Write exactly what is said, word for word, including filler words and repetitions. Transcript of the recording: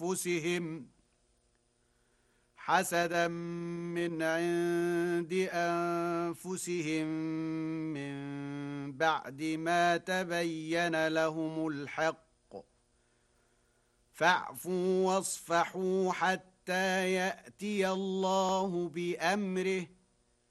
أنفسهم حسدا من عند أنفسهم من بعد ما تبين لهم الحق فاعفوا واصفحوا حتى يأتي الله بأمره